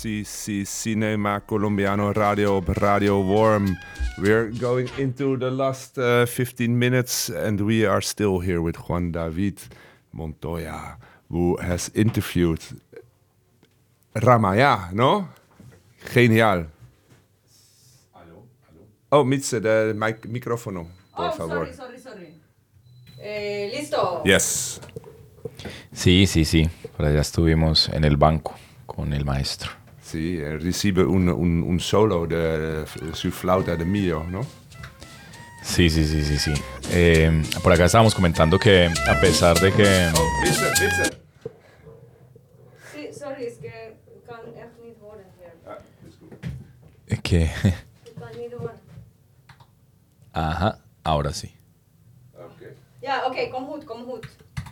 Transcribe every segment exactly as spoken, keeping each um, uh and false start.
C C Cinema Colombiano Radio Radio Worm. We're going into the last uh, fifteen minutes and we are still here with Juan David Montoya, who has interviewed Ramaya, no? Genial. Aló, aló. Oh, Mitze, de mic- micrófono, por oh, favor. sorry, sorry, sorry. Eh, ¿Listo? Yes. Sí, sí, sí. Por allá estuvimos en el banco con el maestro. Sí, eh, recibe un, un, un solo de, de su flauta de mío, ¿no? Sí, sí, sí, sí, sí. Eh, por acá estábamos comentando que a pesar de que... Oh, Mitze, Mitze. Sí, sorry, es que ik kan echt niet horen hier. Ah, is goed. que Ik kan niet horen. Ajá, ahora sí. Okay. Ja, oké, kom goed, kom goed.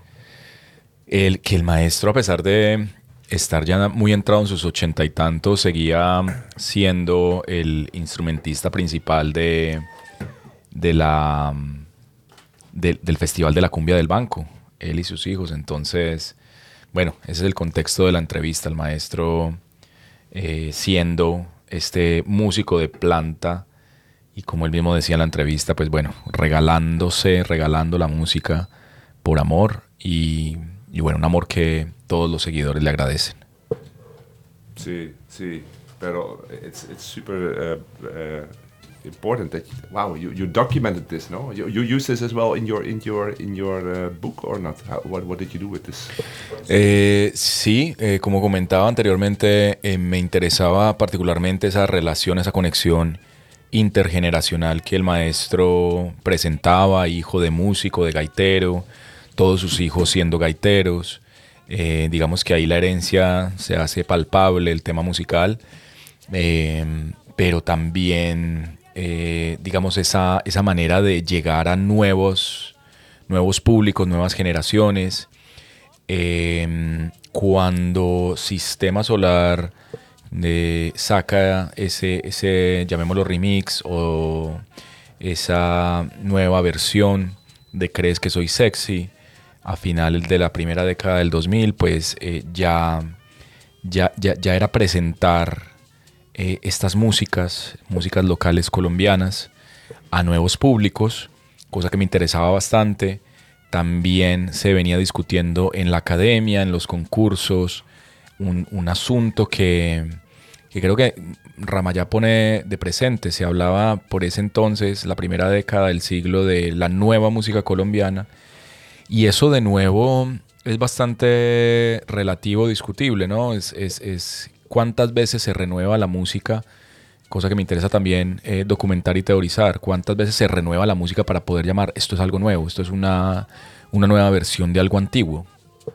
El, que el maestro, a pesar de estar ya muy entrado en sus ochenta y tantos, seguía siendo el instrumentista principal de, de la, de- del Festival de la Cumbia del Banco, él y sus hijos. Entonces, bueno, ese es el contexto de la entrevista, el maestro eh, siendo este músico de planta y, como él mismo decía en la entrevista, pues bueno, regalándose, regalando la música por amor y, y bueno, un amor que todos los seguidores le agradecen. Sí, sí, pero it's it's super uh, uh, important that wow you, you documented this, no? You, you use this as well in your in your in your uh, book or not? How, what what did you do with this? Eh, sí, eh, como comentaba anteriormente, eh, me interesaba particularmente esa relación, esa conexión intergeneracional que el maestro presentaba, hijo de músico, de gaitero, todos sus hijos siendo gaiteros. Eh, digamos que ahí la herencia se hace palpable, el tema musical, eh, pero también, eh, digamos, esa, esa manera de llegar a nuevos, nuevos públicos, nuevas generaciones. Eh, cuando Sistema Solar eh, saca ese, ese, llamémoslo remix, o esa nueva versión de Crees que soy sexy, a finales de la primera década del dos mil, pues eh, ya, ya, ya, ya era presentar eh, estas músicas, músicas locales colombianas, a nuevos públicos, cosa que me interesaba bastante. También se venía discutiendo en la academia, en los concursos, un, un asunto que, que creo que Ramayá pone de presente. Se hablaba por ese entonces, la primera década del siglo, de la nueva música colombiana. Y eso de nuevo es bastante relativo, discutible, ¿no? Es, es, es cuántas veces se renueva la música, cosa que me interesa también eh, documentar y teorizar. Cuántas veces se renueva la música para poder llamar esto es algo nuevo, esto es una, una nueva versión de algo antiguo.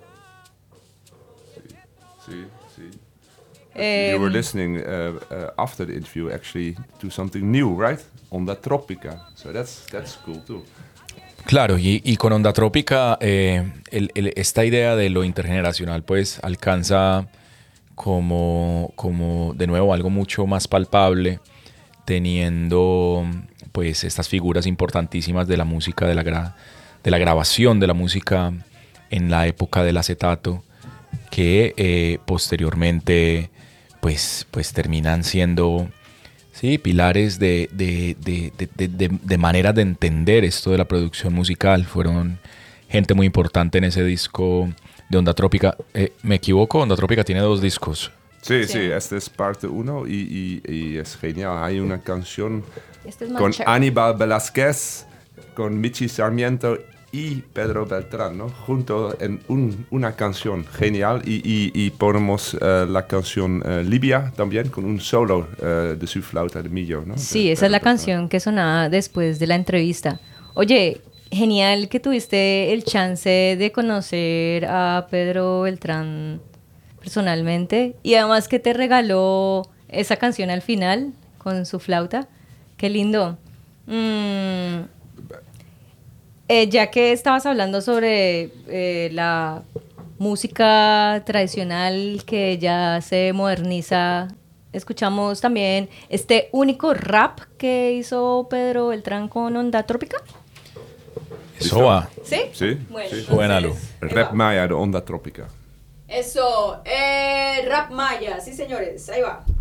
Sí, sí. Eh, You were listening uh, uh, after the interview actually to something new, right? Onda Tropica. So that's that's cool too. Claro, y, y con Onda Trópica, eh, el- el- esta idea de lo intergeneracional pues alcanza como, como de nuevo algo mucho más palpable, teniendo pues estas figuras importantísimas de la música, de la, gra- de la grabación de la música en la época del acetato, que eh, posteriormente pues, pues terminan siendo, sí, pilares de, de, de, de, de, de, de maneras de entender esto de la producción musical. Fueron gente muy importante en ese disco de Onda Trópica. Eh, ¿Me equivoco? Onda Trópica tiene dos discos. Sí, Sí. sí, este es parte uno y, y, y es genial. Hay una canción este es más con chévere. Aníbal Velázquez, con Michi Sarmiento y Pedro Beltrán, ¿no? Junto en un- una canción genial. Y, y, y ponemos eh, la canción eh, Libia también con un solo eh, de su flauta de millo, ¿no? Sí, De esa es la Pedro Beltrán. canción que sonaba después de la entrevista. Oye, genial que tuviste el chance de conocer a Pedro Beltrán personalmente y además que te regaló esa canción al final con su flauta. Qué lindo. Mm, eh, ya que estabas hablando sobre eh, la música tradicional que ya se moderniza, escuchamos también este único rap que hizo Pedro Beltrán con Onda Trópica. Eso va. ¿Sí? Sí, Bueno, sí. entonces, Suénalo. ahí Rap va. Maya de Onda Tropica. Eso, eh, Rap Maya, sí señores, ahí va.